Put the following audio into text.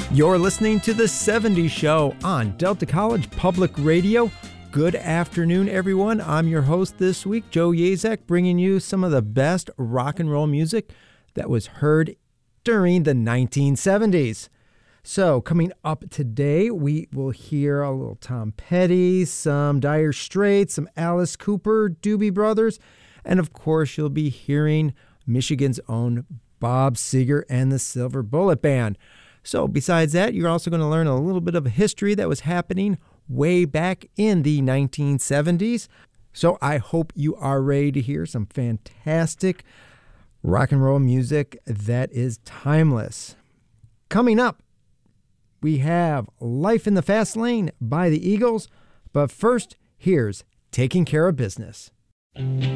You're listening to The 70s Show on Delta College Public Radio. Good afternoon, everyone. I'm your host this week, Joe Yazek, bringing you some of the best rock and roll music that was heard during the 1970s. So, coming up today, we will hear a little Tom Petty, some Dire Straits, some Alice Cooper, Doobie Brothers, and of course, you'll be hearing Michigan's own Bob Seger and the Silver Bullet Band. So besides that, you're also going to learn a little bit of history that was happening way back in the 1970s. So I hope you are ready to hear some fantastic rock and roll music that is timeless. Coming up, we have Life in the Fast Lane by the Eagles. But first, here's Taking Care of Business.